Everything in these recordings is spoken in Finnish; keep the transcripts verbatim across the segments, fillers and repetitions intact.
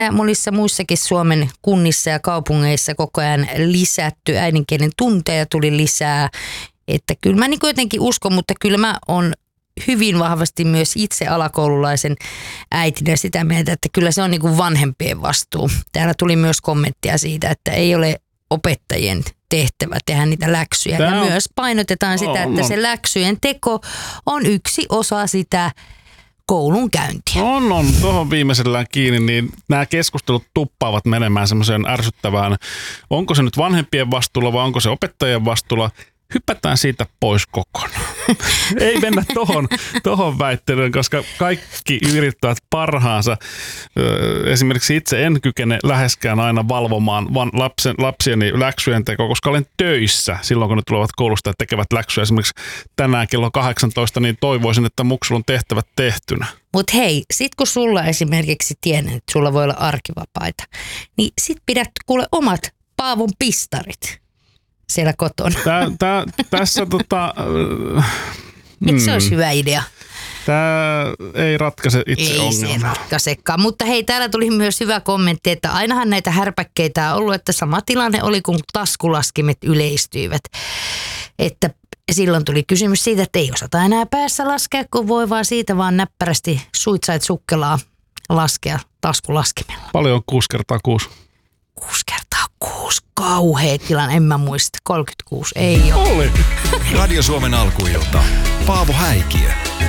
monissa muissakin Suomen kunnissa ja kaupungeissa koko ajan lisätty. Äidinkielen tunteja tuli lisää. Että kyllä mä niin jotenkin uskon, mutta kyllä mä on hyvin vahvasti myös itse alakoululaisen äitinä sitä mieltä, että kyllä se on niin kuin vanhempien vastuu. Täällä tuli myös kommenttia siitä, että ei ole opettajien tehtävä tehdä niitä läksyjä. Tämä ja on, myös painotetaan sitä, on, että on. se läksyjen teko on yksi osa sitä koulun käyntiä. On, on. Tuohon viimeisellään kiinni, niin nämä keskustelut tuppaavat menemään semmoiseen ärsyttävään, onko se nyt vanhempien vastuulla vai onko se opettajien vastuulla. Hypätään siitä pois kokonaan. Ei mennä tohon, tohon väittelyyn, koska kaikki yrittävät parhaansa. Esimerkiksi itse en kykene läheskään aina valvomaan lapsen, lapsieni läksyjen tekoa, koska olen töissä silloin, kun ne tulevat koulusta ja tekevät läksyjä. Esimerkiksi tänään kello kahdeksantoista, niin toivoisin, että muksulla on tehtävät tehtynä. Mutta hei, sit kun sulla esimerkiksi tiedän, että sulla voi olla arkivapaita, niin sit pidät kuule omat Paavon pistarit siellä kotona. Tää, tää, tässä tota... Eikö se olisi hyvä idea? Tämä ei ratkaise itse ei ongelmaa. Ei se ratkaisekaan, mutta hei, täällä tuli myös hyvä kommentti, että ainahan näitä härpäkkeitä on ollut, että sama tilanne oli, kun taskulaskimet yleistyivät. Että silloin tuli kysymys siitä, että ei osata enää päässä laskea, kun voi vaan siitä vaan näppärästi suitsait sukkelaa laskea taskulaskimella. Paljon on kuusi kertaa kuusi. Kuusi kertaa kuusi, kauhea tilanne, en mä muista. kolmekymmentäkuusi, ei ole. Oli. Radio Suomen alkuilta. Paavo Häikiö.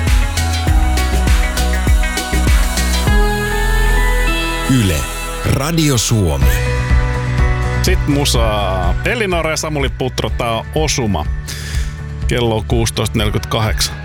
Yle. Radio Suomi. Sitten musaa. Elinora ja Samuli Putro, tää on Osuma. Kello on kuusitoista neljäkymmentäkahdeksan.